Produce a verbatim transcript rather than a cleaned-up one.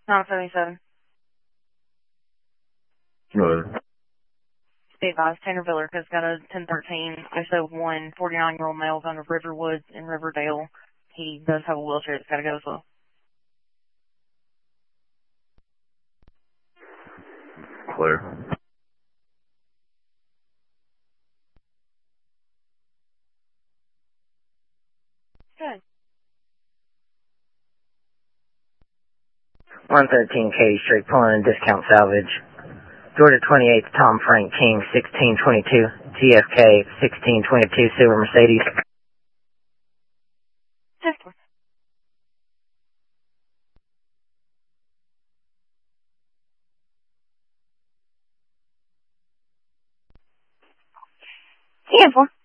nine seventy-seven. What? Be advised, Tanner Villarca's got a ten thirteen S O one forty-nine-year-old male out of Riverwoods in Riverdale. He does have a wheelchair that's got to go as well. Clear. Good. one thirteen Katy Street, pulling in discount salvage. Georgia twenty-eight, Tom Frank King, sixteen twenty-two. G F K, sixteen twenty-two, Silver Mercedes. Just ten four.